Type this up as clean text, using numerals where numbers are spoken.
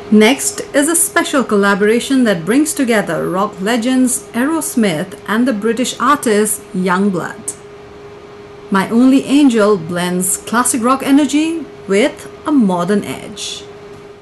Next is a special collaboration that brings together rock legends Aerosmith and the British artist Youngblood. My Only Angel blends classic rock energy with a modern edge.